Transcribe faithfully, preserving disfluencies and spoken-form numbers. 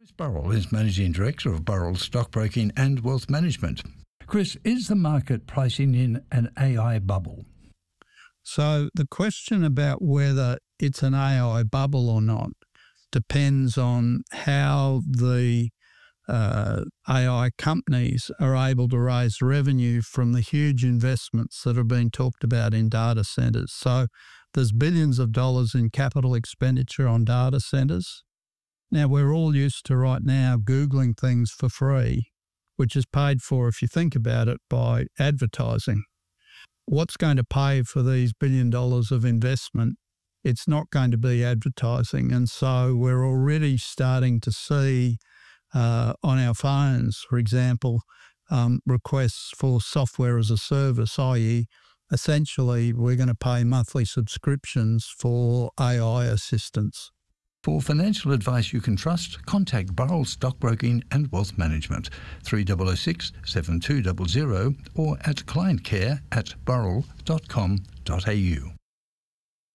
Chris Burrell is Managing Director of Burrell Stockbroking and Wealth Management. Chris, is the market pricing in an A I bubble? So the question about whether it's an A I bubble or not depends on how the uh, A I companies are able to raise revenue from the huge investments that have been talked about in data centres. So there's billions of dollars in capital expenditure on data centres. Now, we're all used to right now Googling things for free, which is paid for, if you think about it, by advertising. What's going to pay for these billion dollars of investment? It's not going to be advertising. And so we're already starting to see uh, on our phones, for example, um, requests for software as a service, that is essentially we're going to pay monthly subscriptions for A I assistance. For financial advice you can trust, contact Burrell Stockbroking and Wealth Management, three oh oh six, seven two zero zero or at clientcare at burrell dot com dot a u.